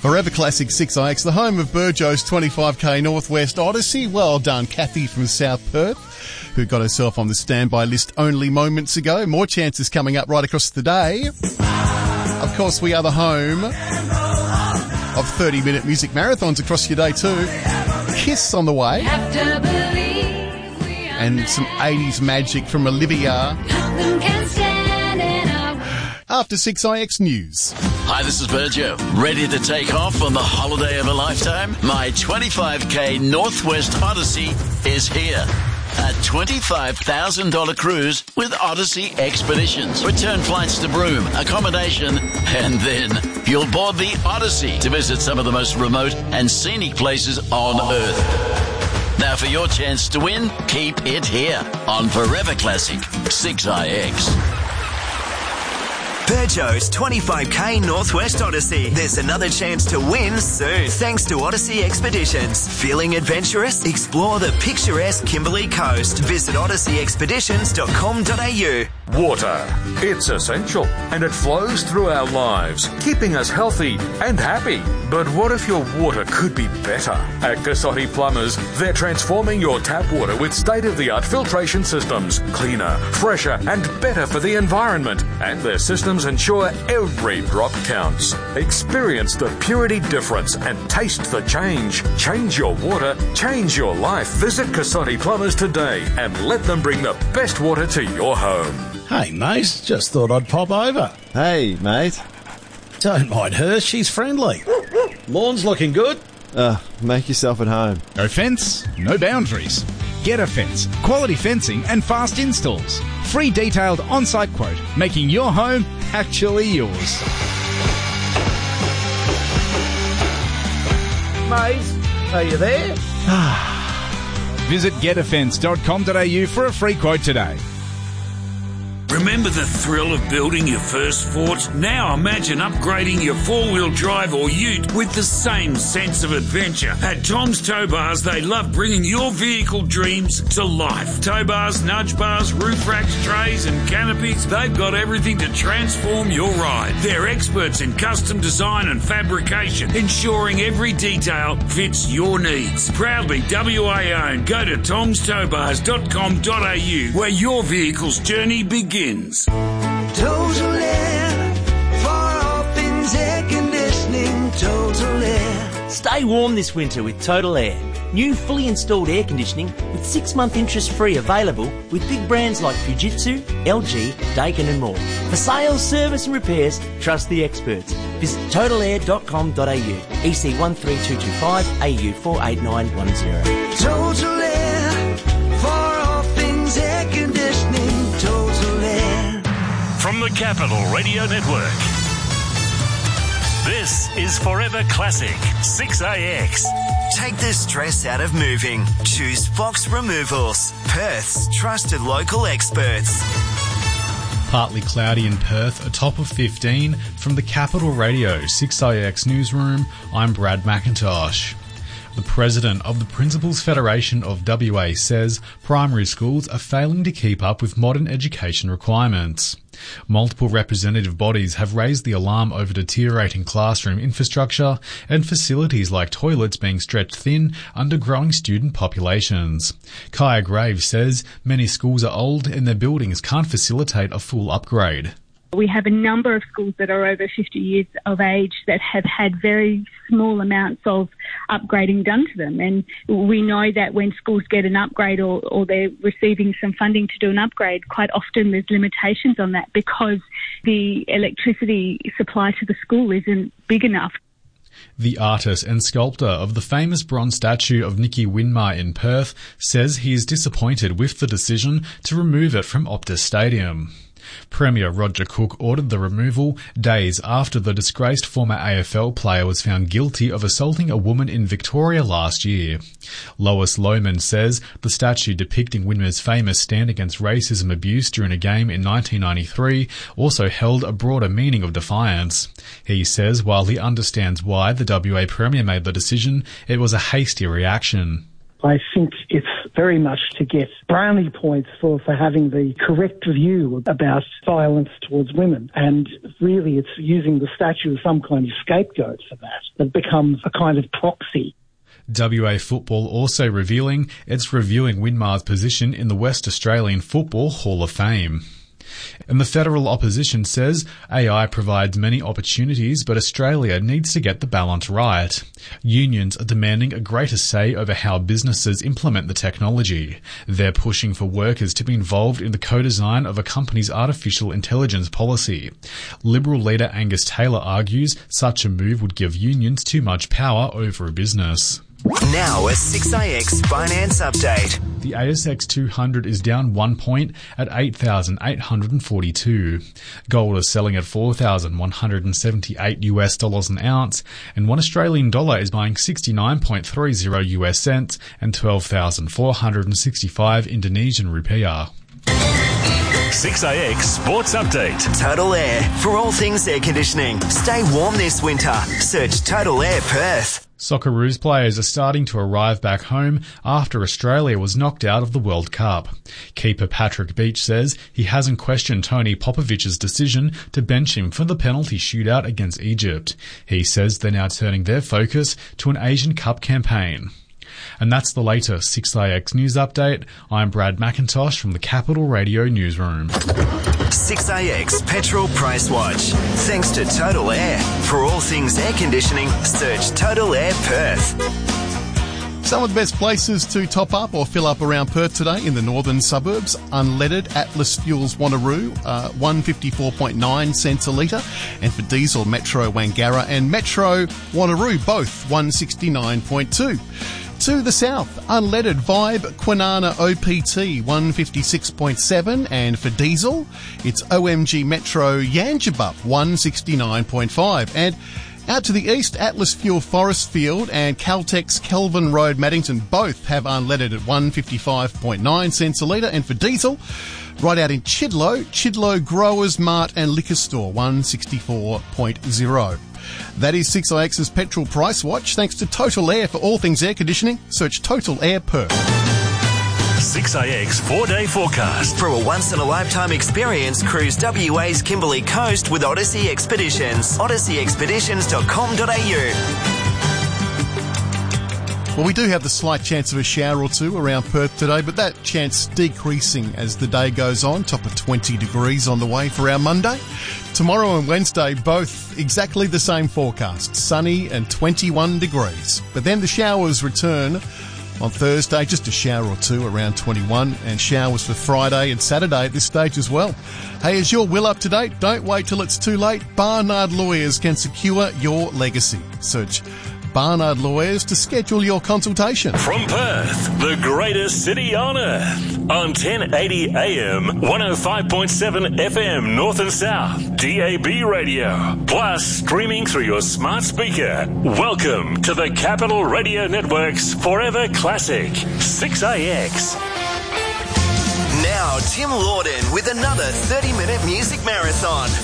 Forever Classic 6IX, the home of Burjo's 25k Northwest Odyssey. Well done, Kathy from South Perth, who got herself on the standby list only moments ago. More chances coming up right across the day. Of course, we are the home of 30-minute music marathons across your day too. Kiss on the way. And some 80s magic from Olivia. After 6IX News. Hi, this is Burjo. Ready to take off on the holiday of a lifetime? My 25k Northwest Odyssey is here. A $25,000 cruise with Odyssey Expeditions. Return flights to Broome, accommodation, and then you'll board the Odyssey to visit some of the most remote and scenic places on Earth. Now for your chance to win, keep it here on Forever Classic 6IX. Burjo's 25k Northwest Odyssey. There's another chance to win soon, thanks to Odyssey Expeditions. Feeling adventurous? Explore the picturesque Kimberley Coast. Visit odysseyexpeditions.com.au. Water. It's essential, and it flows through our lives, keeping us healthy and happy. But what if your water could be better? At Cassotti Plumbers, they're transforming your tap water with state-of-the-art filtration systems. Cleaner, fresher, and better for the environment. And their systems ensure every drop counts. Experience the purity difference and taste the change. Change your water, change your life. Visit Cassotti Plumbers today and let them bring the best water to your home. Hey, mate, just thought I'd pop over. Hey, mate. Don't mind her, she's friendly. Lawn's looking good. Make yourself at home. No fence, no boundaries. Get a Fence. Quality fencing and fast installs. Free detailed on-site quote, making your home actually yours. Mate, are you there? Visit getafence.com.au for a free quote today. Remember the thrill of building your first Fort? Now imagine upgrading your four-wheel drive or ute with the same sense of adventure. At Tom's Tow Bars, they love bringing your vehicle dreams to life. Tow bars, nudge bars, roof racks, trays and canopies, they've got everything to transform your ride. They're experts in custom design and fabrication, ensuring every detail fits your needs. Proudly WA owned. Go to tomstowbars.com.au where your vehicle's journey begins. Total Air, for all things air conditioning, Total Air. Stay warm this winter with Total Air. New fully installed air conditioning with 6-month interest-free available with big brands like Fujitsu, LG, Daikin and more. For sales, service and repairs, trust the experts. Visit totalair.com.au, EC 13225, AU 48910. Total Air, for all things air conditioning, Total Air. From the Capital Radio Network, this is Forever Classic 6AX. Take the stress out of moving. Choose Fox Removals, Perth's trusted local experts. Partly cloudy in Perth, a top of 15. From the Capital Radio 6IX Newsroom, I'm Brad McIntosh. The president of the Principals Federation of WA says primary schools are failing to keep up with modern education requirements. Multiple representative bodies have raised the alarm over deteriorating classroom infrastructure and facilities like toilets being stretched thin under growing student populations. Kaya Graves says many schools are old and their buildings can't facilitate a full upgrade. We have a number of schools that are over 50 years of age that have had very small amounts of upgrading done to them. And we know that when schools get an upgrade or they're receiving some funding to do an upgrade, quite often there's limitations on that because the electricity supply to the school isn't big enough. The artist and sculptor of the famous bronze statue of Nicky Winmar in Perth says he is disappointed with the decision to remove it from Optus Stadium. Premier Roger Cook ordered the removal days after the disgraced former AFL player was found guilty of assaulting a woman in Victoria last year. Lois Lohman says the statue depicting Winmar's famous stand against racism abuse during a game in 1993 also held a broader meaning of defiance. He says while he understands why the WA Premier made the decision, it was a hasty reaction. I think it's very much to get brownie points for having the correct view about violence towards women. And really it's using the statue as some kind of scapegoat for that becomes a kind of proxy. WA Football also revealing it's reviewing Winmar's position in the West Australian Football Hall of Fame. And the federal opposition says AI provides many opportunities, but Australia needs to get the balance right. Unions are demanding a greater say over how businesses implement the technology. They're pushing for workers to be involved in the co-design of a company's artificial intelligence policy. Liberal leader Angus Taylor argues such a move would give unions too much power over a business. Now a 6AX finance update. The ASX 200 is down 1 point at 8,842. Gold is selling at $4,178 an ounce, and $1 Australian is buying 69.30 US cents and 12,465 Indonesian rupiah. 6AX Sports Update. Total Air. For all things air conditioning, stay warm this winter. Search Total Air Perth. Socceroos players are starting to arrive back home after Australia was knocked out of the World Cup. Keeper Patrick Beach says he hasn't questioned Tony Popovic's decision to bench him for the penalty shootout against Egypt. He says they're now turning their focus to an Asian Cup campaign. And that's the latest 6AX News Update. I'm Brad McIntosh from the Capital Radio Newsroom. 6AX Petrol Price Watch. Thanks to Total Air. For all things air conditioning, search Total Air Perth. Some of the best places to top up or fill up around Perth today in the northern suburbs. Unleaded Atlas Fuels Wanneroo, 154.9 cents a litre. And for diesel, Metro Wangara and Metro Wanneroo, both 169.2. To the south, unleaded Vibe Kwinana OPT 156.7, and for diesel, it's OMG Metro Yangebup 169.5. And out to the east, Atlas Fuel Forestfield and Caltex Kelvin Road Maddington both have unleaded at 155.9 cents a litre, and for diesel, right out in Chidlow Growers Mart and Liquor Store 164.0. That is 6AX's Petrol Price Watch. Thanks to Total Air for all things air conditioning. Search Total Air Perth. 6AX 4-day forecast. For a once-in-a-lifetime experience, cruise WA's Kimberley Coast with Odyssey Expeditions. odysseyexpeditions.com.au. Well, we do have the slight chance of a shower or two around Perth today, but that chance decreasing as the day goes on. Top of 20 degrees on the way for our Monday. Tomorrow and Wednesday, both exactly the same forecast, sunny and 21 degrees. But then the showers return on Thursday, just a shower or two around 21, and showers for Friday and Saturday at this stage as well. Hey, is your will up to date? Don't wait till it's too late. Barnard Lawyers can secure your legacy. Search Barnard Lawyers to schedule your consultation. From Perth, the greatest city on earth, on 1080 AM, 105.7 FM North and South, DAB radio, plus streaming through your smart speaker. Welcome to the Capital Radio Network's Forever Classic, 6AX. Now, Tim Lawden with another 30-minute music marathon.